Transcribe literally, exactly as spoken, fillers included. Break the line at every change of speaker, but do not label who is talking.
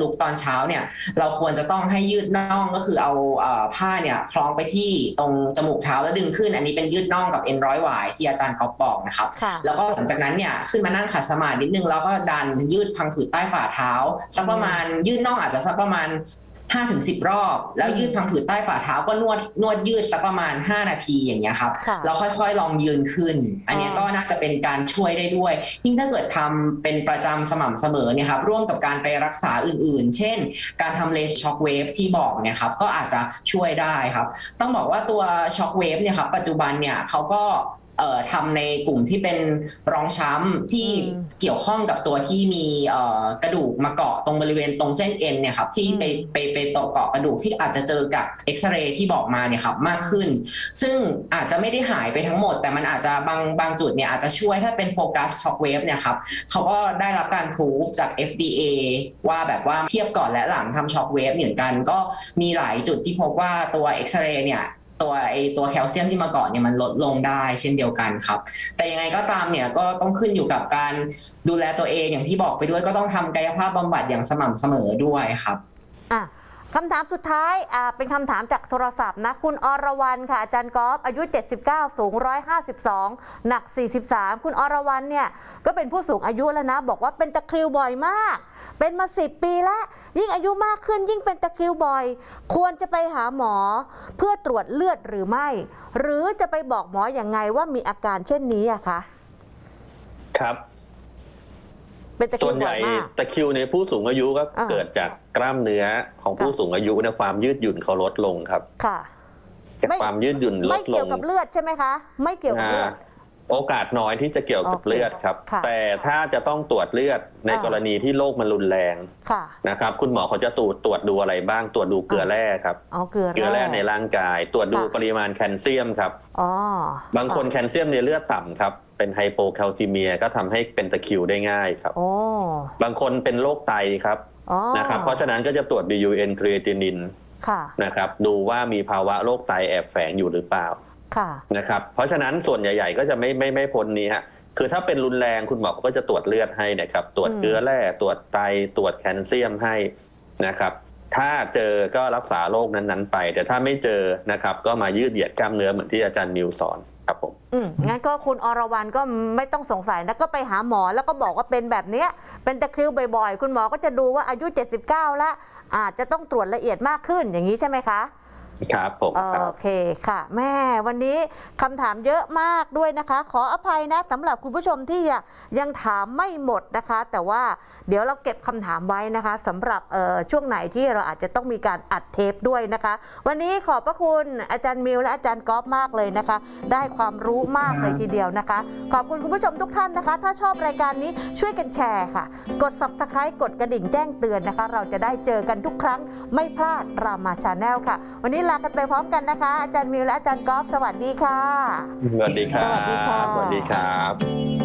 ลุกตอนเช้าเนี่ยเราควรจะต้องให้ยืดน่องก็คือเอาผ้าเนี่ยคล้องไปที่ตรงจมูกเท้าแล้วดึงขึ้นอันนี้เป็นยืดน่องกับเอ็นร้อยหวายที่อาจารย์ก๊อฟบอกนะครับแล้วก็หลังจากนั้นเนี่ยขึ้นมานั่งขัดสมาธินิดนึงแล้วก็ดันยืดพังผืดใต้ฝ่าเท้าสักประมาณยืดน่องอาจจะสักประมาณห้าถึงสิบรอบแล้วยืดพังผืดใต้ฝ่าเท้าก็นวดนวดยืดสักประมาณห้านาทีอย่างเงี้ยครับแล้วค่อยๆลองยืนขึ้นอันนี้ก็น่าจะเป็นการช่วยได้ด้วยยิ่งถ้าเกิดทำเป็นประจำสม่ำเสมอเนี่ยครับร่วมกับการไปรักษาอื่นๆเช่นการทำเลเซอร์ช็อคเวฟที่บอกเนี่ยครับก็อาจจะช่วยได้ครับต้องบอกว่าตัวช็อคเวฟเนี่ยครับปัจจุบันเนี่ยเขาก็เอ่อทำในกลุ่มที่เป็นรองช้ำที่เกี่ยวข้องกับตัวที่มีเอ่อกระดูกมาเกาะตรงบริเวณตรงเส้นเอ็นเนี่ยครับที่ไปไปไปตกเกาะกระดูกที่อาจจะเจอกับเอ็กซเรย์ที่บอกมาเนี่ยครับมากขึ้นซึ่งอาจจะไม่ได้หายไปทั้งหมดแต่มันอาจจะบางบางจุดเนี่ยอาจจะช่วยถ้าเป็นโฟกัสช็อคเวฟเนี่ยครับเขาก็ได้รับการพิสูจจาก เอฟ ดี เอ ว่าแบบว่าเทียบก่อนและหลังทำช็อคเวฟเหมือนกันก็มีหลายจุดที่พบว่าตัวเอ็กซเรย์เนี่ยตัวไอตัวแคลเซียมที่มาเกาะเนี่ยมันลดลงได้เช่นเดียวกันครับแต่ยังไงก็ตามเนี่ยก็ต้องขึ้นอยู่กับการดูแลตัวเองอย่างที่บอกไปด้วยก็ต้องทำกายภาพบำบัดอย่างสม่ำเสมอด้วยครับ
อ่ะคำถามสุดท้ายอ่าเป็นคำถามจากโทรศัพท์นะคุณอรวรรณค่ะอาจารย์ก๊อฟอายุเจ็ดสิบเก้าสูงหนึ่งร้อยห้าสิบสองหนักสี่สิบสามคุณอรวรรณเนี่ยก็เป็นผู้สูงอายุแล้วนะบอกว่าเป็นตะคริวบ่อยมากเป็นมาสิบปีแล้วยิ่งอายุมากขึ้นยิ่งเป็นตะคริวบ่อยควรจะไปหาหมอเพื่อตรวจเลือดหรือไม่หรือจะไปบอกหมออย่างไงว่ามีอาการเช่นนี้อะคะ
ครับส่วนใหญ่ตะคริวในผู้สูงอายุก็เกิดจากกล้ามเนื้อของผู้สูงอายุในความยืดหยุ่นเขาลดลงครับค่ะความยืดหยุ่นลดลงไม่
เกี่ยวกับเลือดใช่ไหมคะไม่เกี่ยวกับเลือด
โอกาสน้อยที่จะเกี่ยวกับเลือดครับแต่ถ้าจะต้องตรวจเลือดในกรณีที่โรคมันรุนแรงนะครับคุณหมอเขาจะตรวจตรวจดูอะไรบ้างตรวจดูเกลือแร่ครับเกลือแร่ในร่างกายตรวจดูปริมาณแคลเซียมครับบางคนแคลเซียมในเลือดต่ำครับเป็นไฮโปแคลซิเมียก็ทำให้เป็นตะคริวได้ง่ายครับบางคนเป็นโรคไตครับนะครับเพราะฉะนั้นก็จะตรวจ บี ยู เอ็น creatinine นะครับดูว่ามีภาวะโรคไตแอบแฝงอยู่หรือเปล่านะครับเพราะฉะนั้นส่วนใหญ่ๆก็จะไม่ไม่ไม่พ้นนี้ฮะคือถ้าเป็นรุนแรงคุณหมอก็จะตรวจเลือดให้นะครับตรวจเกลือแร่ตรวจไตตรวจแคลเซียมให้นะครับถ้าเจอก็รักษาโรคนั้นๆไปแต่ถ้าไม่เจอนะครับก็มายืดเหยียดกล้ามเนื้อเหมือนที่อาจารย์มิวสอนครับผม
อืมงั้นก็คุณอรวรรณก็ไม่ต้องสงสัยนะก็ไปหาหมอแล้วก็บอกว่าเป็นแบบเนี้ยเป็นตะคริวบ่อยๆคุณหมอก็จะดูว่าอายุเจ็ดสิบเก้าแล้วอาจจะต้องตรวจละเอียดมากขึ้นอย่างนี้ใช่ไหมคะ
ครับผม
โอเคค่ะแม่วันนี้คำถามเยอะมากด้วยนะคะขออภัยนะสำหรับคุณผู้ชมที่ยังถามไม่หมดนะคะแต่ว่าเดี๋ยวเราเก็บคำถามไว้นะคะสำหรับช่วงไหนที่เราอาจจะต้องมีการอัดเทปด้วยนะคะวันนี้ขอบพระคุณอาจารย์มิวและอาจารย์ก๊อฟมากเลยนะคะได้ความรู้มากเลยทีเดียวนะคะขอบคุณคุณผู้ชมทุกท่านนะคะถ้าชอบรายการนี้ช่วยกันแชร์ค่ะกด ซับสไครบ์ กดกระดิ่งแจ้งเตือนนะคะเราจะได้เจอกันทุกครั้งไม่พลาดรามาชาแนลค่ะวันนี้ลากันไปพร้อมกันนะคะอาจารย์มิวและอาจารย์ก๊อฟสวัสดีค่ะ
สวัสดีครับสวัสดีครับ